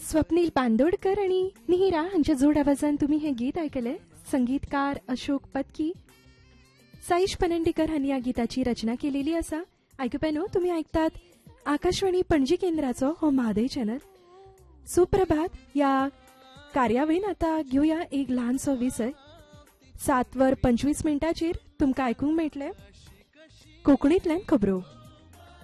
स्वप्नील बांदोडकर आणि मिहिरा हांच्या जोड आवाजान तुम्ही हे गीत ऐकले. संगीतकार अशोक पत्की, साईश पनंडीकर हांनी या गीताची रचना केलेली असा. ऐकप्यानो, तुम्ही ऐकतात आकाशवाणी पणजी केंद्राचो हो म्हादय चॅनल. सुप्रभात. या कार्यावळीन आता घेऊया एक ल्हानसो विसय. 7:25 तुमकां आयकूंक मेळटले कोंकणींतल्यान खबरो.